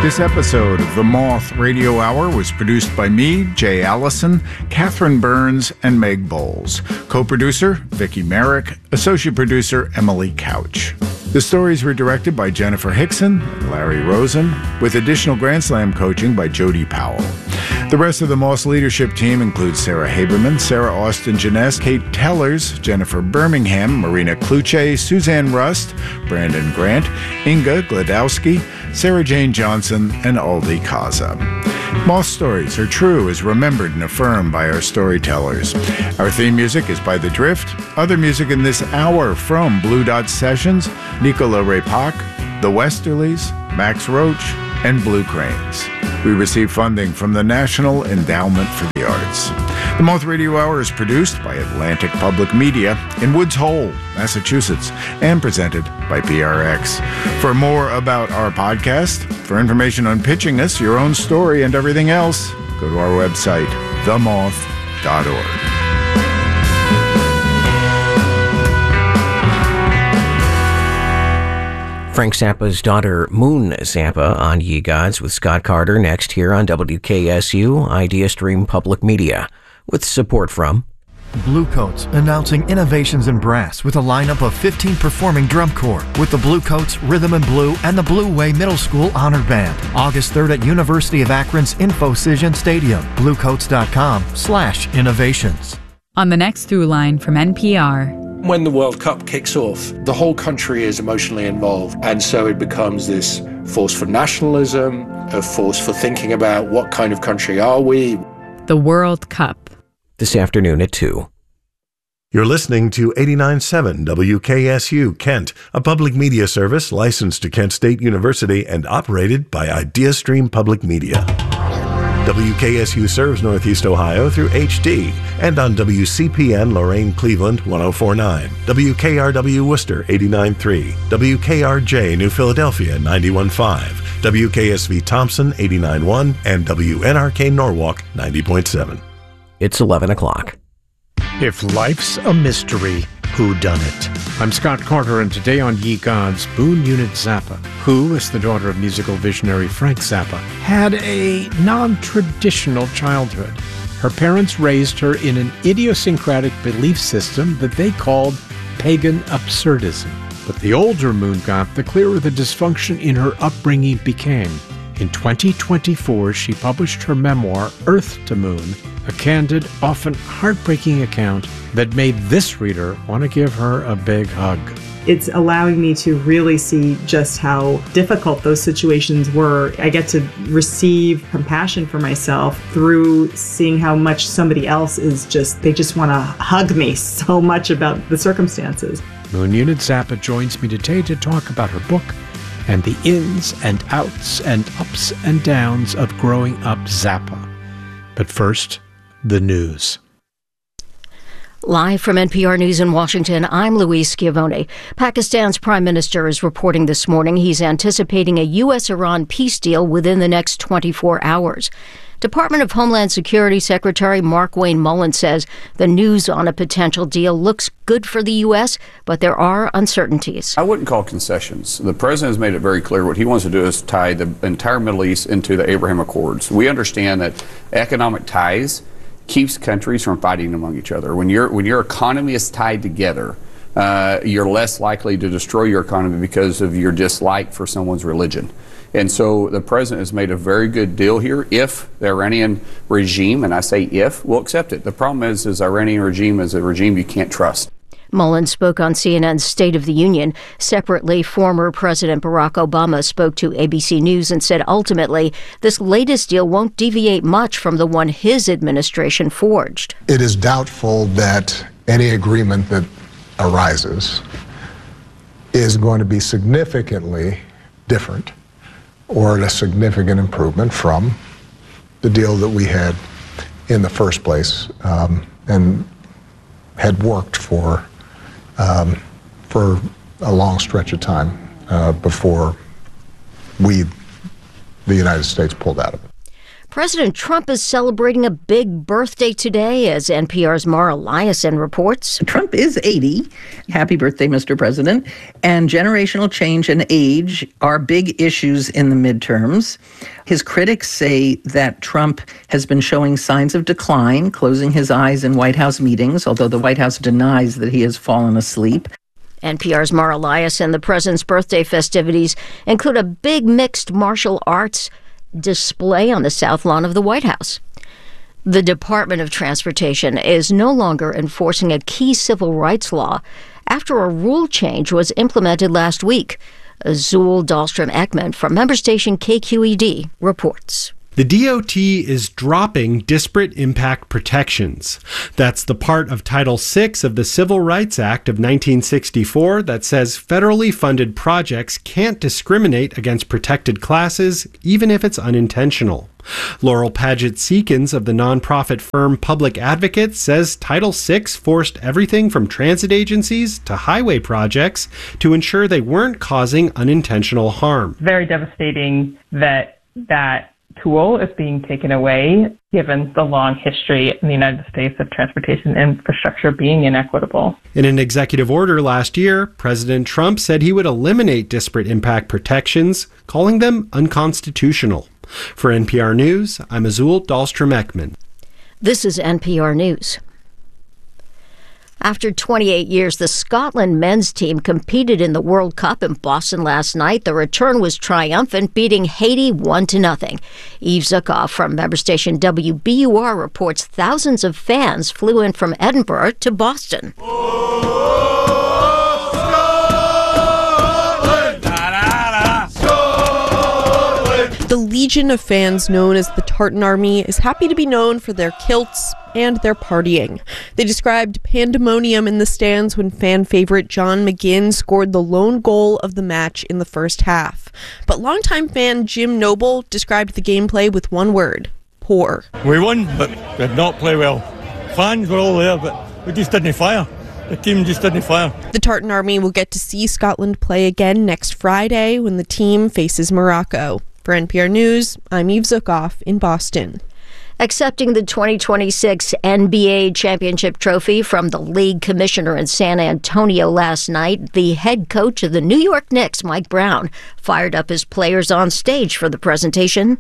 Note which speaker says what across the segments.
Speaker 1: This episode of The Moth Radio Hour was produced by me, Jay Allison, Catherine Burns, and Meg Bowles. Co-producer, Vicki Merrick. Associate producer, Emily Couch. The stories were directed by Jennifer Hickson and Larry Rosen, with additional Grand Slam coaching by Jody Powell. The rest of the Moss leadership team includes Sarah Haberman, Sarah Austin-Jeunesse, Kate Tellers, Jennifer Birmingham, Marina Kluche, Suzanne Rust, Brandon Grant, Inga Gladowski, Sarah Jane Johnson, and Aldi Kaza. Moss stories are true as remembered and affirmed by our storytellers. Our theme music is by The Drift. Other music in this hour from Blue Dot Sessions, Nicola Ray-Pak, The Westerlies, Max Roach, and Blue Cranes. We receive funding from the National Endowment for the Arts. The Moth Radio Hour is produced by Atlantic Public Media in Woods Hole, Massachusetts, and presented by PRX. For more about our podcast, for information on pitching us, your own story, and everything else, go to our website, themoth.org.
Speaker 2: Frank Zappa's daughter, Moon Zappa, on Ye Gods with Scott Carter next here on WKSU Idea Stream Public Media, with support from
Speaker 3: Bluecoats, announcing innovations in brass with a lineup of 15 performing drum corps with the Bluecoats Rhythm and Blue and the Blue Way Middle School Honor Band. August 3rd at University of Akron's InfoCision Stadium. Bluecoats.com/innovations.
Speaker 4: On the next through line from NPR.
Speaker 5: When the World Cup kicks off, the whole country is emotionally involved, and so it becomes this force for nationalism, a force for thinking about what kind of country are we.
Speaker 4: The World Cup.
Speaker 2: This afternoon at 2.
Speaker 6: You're listening to 89.7 WKSU Kent, a public media service licensed to Kent State University and operated by IdeaStream Public Media. WKSU serves Northeast Ohio through HD and on WCPN Lorain Cleveland 104.9, WKRW Worcester 89.3, WKRJ New Philadelphia 91.5, WKSV Thompson 89.1, and WNRK Norwalk 90.7.
Speaker 2: It's 11 o'clock.
Speaker 7: If life's a mystery, whodunit? I'm Scott Carter, and today on Ye Gods, Boone Unit Zappa, who, as the daughter of musical visionary Frank Zappa, had a non-traditional childhood. Her parents raised her in an idiosyncratic belief system that they called pagan absurdism. But the older Moon got, the clearer the dysfunction in her upbringing became. In 2024, she published her memoir, Earth to Moon, a candid, often heartbreaking account that made this reader want to give her a big hug.
Speaker 8: It's allowing me to really see just how difficult those situations were. I get to receive compassion for myself through seeing how much somebody else is they just want to hug me so much about the circumstances.
Speaker 7: Moon Unit Zappa joins me today to talk about her book and the ins and outs and ups and downs of growing up Zappa. But first, the news.
Speaker 9: Live from NPR News in Washington, I'm Louise Schiavone. Pakistan's prime minister is reporting this morning he's anticipating a U.S.-Iran peace deal within the next 24 hours. Department of Homeland Security Secretary Markwayne Mullin says the news on a potential deal looks good for the U.S., but there are uncertainties.
Speaker 10: I wouldn't call concessions. The president has made it very clear what he wants to do is tie the entire Middle East into the Abraham Accords. We understand that economic ties keeps countries from fighting among each other. When your economy is tied together, you're less likely to destroy your economy because of your dislike for someone's religion. And so the president has made a very good deal here. If the Iranian regime, and I say if, will accept it. The problem is Iranian regime is a regime you can't trust.
Speaker 9: Mullin spoke on CNN's State of the Union. Separately, former President Barack Obama spoke to ABC News and said ultimately this latest deal won't deviate much from the one his administration forged.
Speaker 11: It is doubtful that any agreement that arises is going to be significantly different or a significant improvement from the deal that we had in the first place and had worked for a long stretch of time before the United States pulled out of it.
Speaker 9: President Trump is celebrating a big birthday today, as NPR's Mara Liasson reports.
Speaker 12: Trump is 80. Happy birthday, Mr. President. And generational change and age are big issues in the midterms. His critics say that Trump has been showing signs of decline, closing his eyes in White House meetings, although the White House denies that he has fallen asleep.
Speaker 9: NPR's Mara Liasson, the president's birthday festivities include a big mixed martial arts display on the south lawn of the White House. The Department of Transportation is no longer enforcing a key civil rights law after a rule change was implemented last week. Azul Dahlstrom-Ekman from member station KQED reports.
Speaker 13: The DOT is dropping disparate impact protections. That's the part of Title VI of the Civil Rights Act of 1964 that says federally funded projects can't discriminate against protected classes, even if it's unintentional. Laurel Paget-Seekins of the nonprofit firm Public Advocate says Title VI forced everything from transit agencies to highway projects to ensure they weren't causing unintentional harm.
Speaker 14: Very devastating that tool is being taken away, given the long history in the United States of transportation infrastructure being inequitable.
Speaker 13: In an executive order last year, President Trump said he would eliminate disparate impact protections, calling them unconstitutional. For NPR News, I'm Azul Dahlstrom-Ekman.
Speaker 9: This is NPR News. After 28 years, the Scotland men's team competed in the World Cup in Boston last night. The return was triumphant, beating Haiti 1-0. Eve Zukoff from member station WBUR reports thousands of fans flew in from Edinburgh to Boston.
Speaker 15: The legion of fans known as the Tartan Army is happy to be known for their kilts and their partying. They described pandemonium in the stands when fan favorite John McGinn scored the lone goal of the match in the first half. But longtime fan Jim Noble described the gameplay with one word: poor.
Speaker 16: We won, but did not play well. Fans were all there, but we just didn't fire. The team just didn't fire.
Speaker 15: The Tartan Army will get to see Scotland play again next Friday when the team faces Morocco. For NPR News, I'm Eve Zukoff in Boston.
Speaker 9: Accepting the 2026 NBA championship trophy from the league commissioner in San Antonio last night, the head coach of the New York Knicks, Mike Brown, fired up his players on stage for the presentation.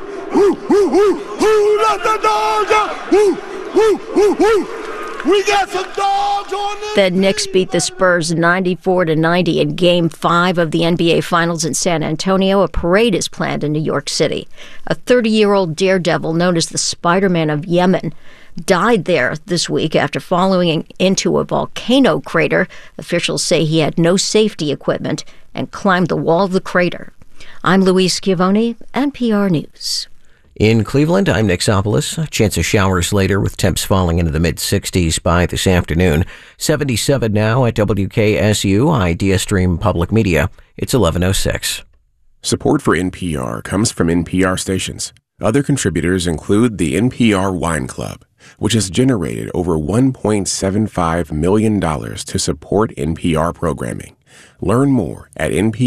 Speaker 17: We got some dogs on this.
Speaker 9: The Knicks beat the Spurs 94-90 in Game 5 of the NBA Finals in San Antonio. A parade is planned in New York City. A 30-year-old daredevil known as the Spider-Man of Yemen died there this week after falling into a volcano crater. Officials say he had no safety equipment and climbed the wall of the crater. I'm Louise Schiavone, NPR News.
Speaker 2: In Cleveland, I'm Nick Sopolis. A chance of showers later with temps falling into the mid-60s by this afternoon. 77 now at WKSU, Idea Stream Public Media. It's 11:06.
Speaker 18: Support for NPR comes from NPR stations. Other contributors include the NPR Wine Club, which has generated over $1.75 million to support NPR programming. Learn more at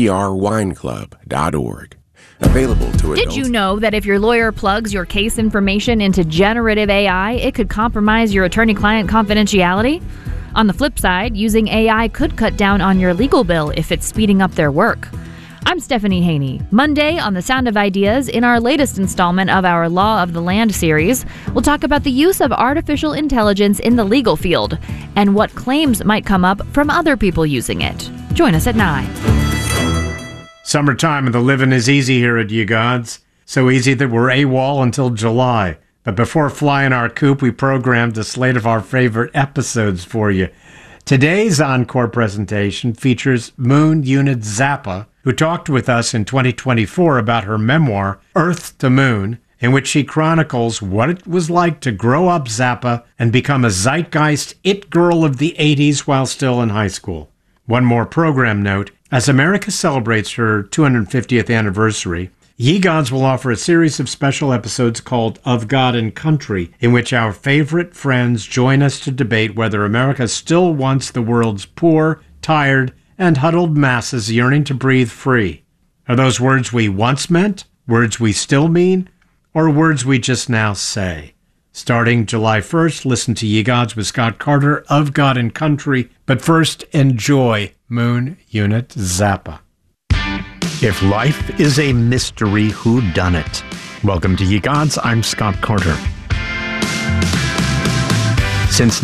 Speaker 18: nprwineclub.org. Available to adults.
Speaker 19: Did you know that if your lawyer plugs your case information into generative AI, it could compromise your attorney-client confidentiality? On the flip side, using AI could cut down on your legal bill if it's speeding up their work. I'm Stephanie Haney. Monday on The Sound of Ideas, in our latest installment of our Law of the Land series, we'll talk about the use of artificial intelligence in the legal field and what claims might come up from other people using it. Join us at 9.
Speaker 7: Summertime and the living is easy here at Ye Gods. So easy that we're AWOL until July. But before flying our coop, we programmed a slate of our favorite episodes for you. Today's encore presentation features Moon Unit Zappa, who talked with us in 2024 about her memoir, Earth to Moon, in which she chronicles what it was like to grow up Zappa and become a zeitgeist it girl of the 80s while still in high school. One more program note. As America celebrates her 250th anniversary, Ye Gods will offer a series of special episodes called Of God and Country, in which our favorite friends join us to debate whether America still wants the world's poor, tired, and huddled masses yearning to breathe free. Are those words we once meant, words we still mean, or words we just now say. Starting July 1st, listen to Ye Gods with Scott Carter of God and Country. But first, enjoy Moon Unit Zappa. If life is a mystery, who done it? Welcome to Ye Gods. I'm Scott Carter. Since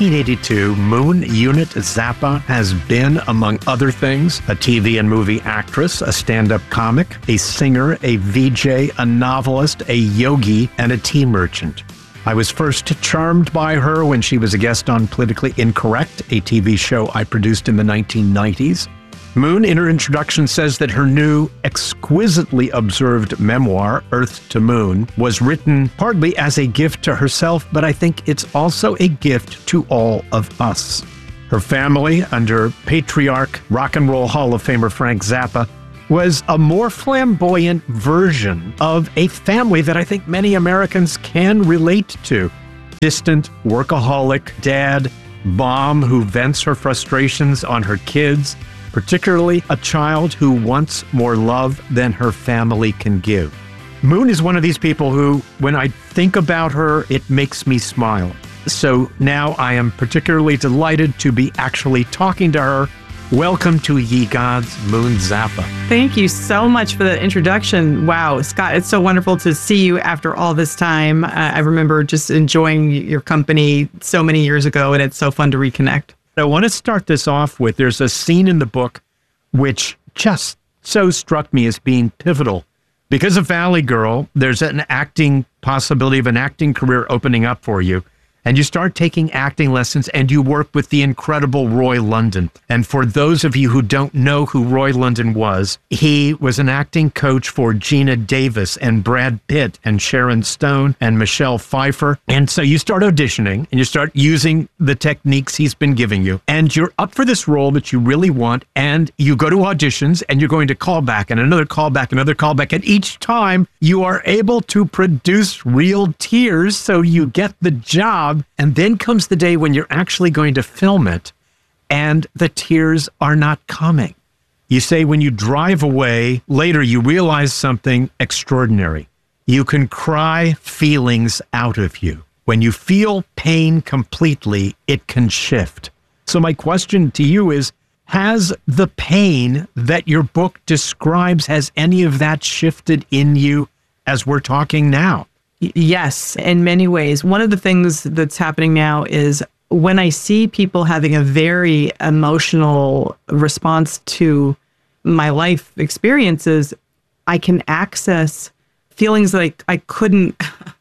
Speaker 7: 1982, Moon Unit Zappa has been, among other things, a TV and movie actress, a stand-up comic, a singer, a VJ, a novelist, a yogi, and a tea merchant. I was first charmed by her when she was a guest on Politically Incorrect, a TV show I produced in the 1990s. Moon, in her introduction, says that her new, exquisitely observed memoir, Earth to Moon, was written partly as a gift to herself, but I think it's also a gift to all of us. Her family, under patriarch Rock and Roll Hall of Famer Frank Zappa, was a more flamboyant version of a family that I think many Americans can relate to. Distant, workaholic dad, mom who vents her frustrations on her kids, particularly a child who wants more love than her family can give. Moon is one of these people who, when I think about her, it makes me smile. So now I am particularly delighted to be actually talking to her. Welcome to Ye Gods, Moon Zappa.
Speaker 8: Thank you so much for the introduction. Wow, Scott, it's so wonderful to see you after all this time. I remember just enjoying your company so many years ago, and it's so fun to reconnect.
Speaker 7: I want to start this off with, there's a scene in the book which just so struck me as being pivotal. Because of Valley Girl, there's an acting possibility of an acting career opening up for you. And you start taking acting lessons and you work with the incredible Roy London. And for those of you who don't know who Roy London was, he was an acting coach for Geena Davis and Brad Pitt and Sharon Stone and Michelle Pfeiffer. And so you start auditioning and you start using the techniques he's been giving you. And you're up for this role that you really want. And you go to auditions and you're going to call back and another call back, another call back. And each time you are able to produce real tears so you get the job. And then comes the day when you're actually going to film it and the tears are not coming. You say when you drive away, later you realize something extraordinary. You can cry feelings out of you. When you feel pain completely, it can shift. So my question to you is, has the pain that your book describes, has any of that shifted in you as we're talking now?
Speaker 8: Yes, in many ways. One of the things that's happening now is when I see people having a very emotional response to my life experiences, I can access feelings like I couldn't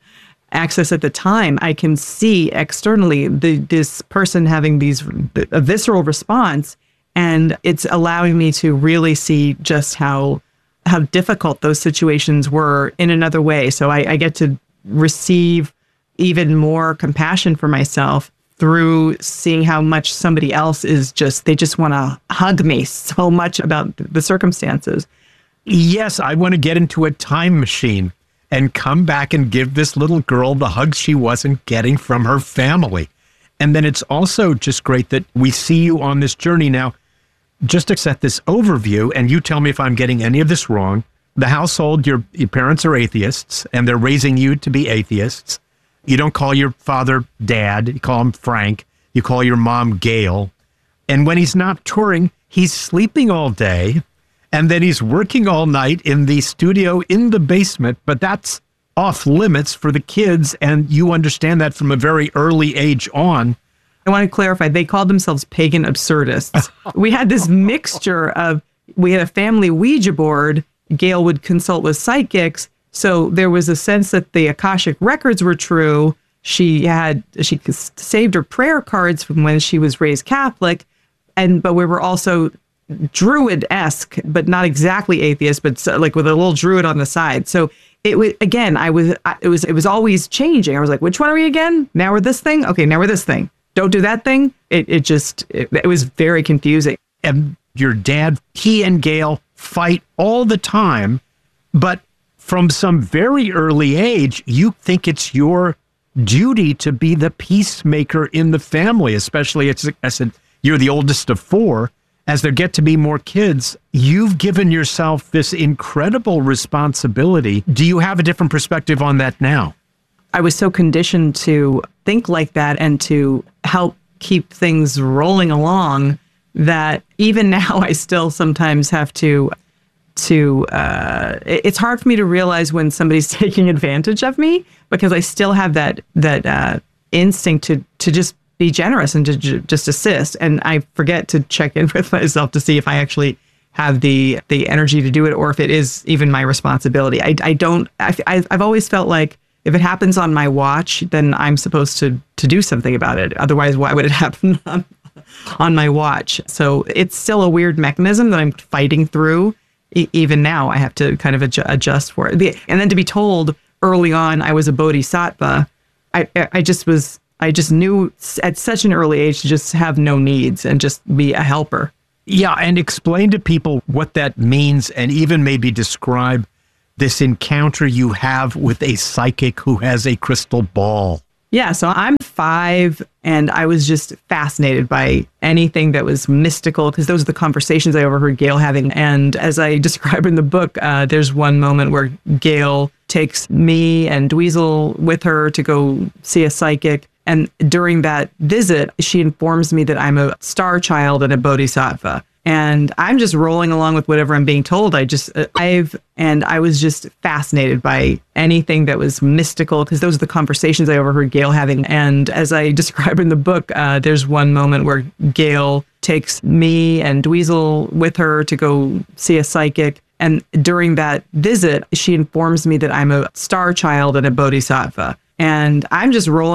Speaker 8: access at the time. I can see externally this person having a visceral response, and it's allowing me to really see just how difficult those situations were in another way. So I get to receive even more compassion for myself through seeing how much somebody else is they just want to hug me so much about the circumstances.
Speaker 7: Yes, I want to get into a time machine and come back and give this little girl the hugs she wasn't getting from her family. And then it's also just great that we see you on this journey now. Just to set this overview, and you tell me if I'm getting any of this wrong. The household, your parents are atheists, and they're raising you to be atheists. You don't call your father Dad. You call him Frank. You call your mom Gail. And when he's not touring, he's sleeping all day, and then he's working all night in the studio in the basement, but that's off limits for the kids, and you understand that from a very early age on.
Speaker 8: I want to clarify, they called themselves pagan absurdists. We had this mixture we had a family Ouija board. Gail would consult with psychics. So there was a sense that the Akashic records were true. She saved her prayer cards from when she was raised Catholic. But we were also Druid-esque, but not exactly atheist, but like with a little Druid on the side. So it was, again, it was always changing. I was like, which one are we again? Now we're this thing? Okay, now we're this thing. Don't do that thing. It was very confusing.
Speaker 7: And your dad, he and Gail fight all the time, but from some very early age, you think it's your duty to be the peacemaker in the family, especially, I said, you're the oldest of four, as there get to be more kids, you've given yourself this incredible responsibility. Do you have a different perspective on that now?
Speaker 8: I was so conditioned to think like that and to help keep things rolling along that even now I still sometimes have to it's hard for me to realize when somebody's taking advantage of me, because I still have that instinct to just be generous and to just assist. And I forget to check in with myself to see if I actually have the energy to do it, or if it is even my responsibility. I've always felt like if it happens on my watch, then I'm supposed to do something about it. Otherwise, why would it happen on my watch? So it's still a weird mechanism that I'm fighting through. Even now, I have to kind of adjust for it. And then to be told early on I was a bodhisattva, I just knew at such an early age to just have no needs and just be a helper.
Speaker 7: Yeah, and explain to people what that means, and even maybe describe this encounter you have with a psychic who has a crystal ball.
Speaker 8: Yeah, so I'm 5, and I was just fascinated by anything that was mystical, because those are the conversations I overheard Gail having. And as I describe in the book, there's one moment where Gail takes me and Dweezil with her to go see a psychic. And during that visit, she informs me that I'm a star child and a bodhisattva. And I'm just rolling along with whatever I'm being told. I was just fascinated by anything that was mystical, because those are the conversations I overheard Gail having. And as I describe in the book, there's one moment where Gail takes me and Dweezil with her to go see a psychic. And during that visit, she informs me that I'm a star child and a bodhisattva. And I'm just rolling